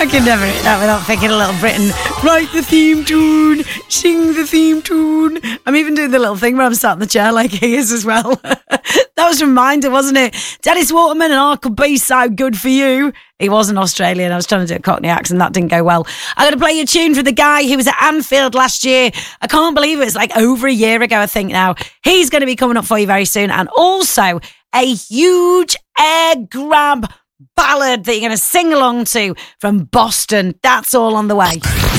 can never hit that without thinking a little Britain. Write the theme tune, sing the theme tune. I'm even doing the little thing where I'm sat in the chair like he is as well. That was a reminder, wasn't it? Dennis Waterman and I Could Be So Good For You. He wasn't Australian. I was trying to do a Cockney accent. That didn't go well. I'm going to play you a tune for the guy who was at Anfield last year. I can't believe it. It's like over a year ago, I think now. He's going to be coming up for you very soon. And also a huge air grab ballad that you're going to sing along to from Boston. That's all on the way.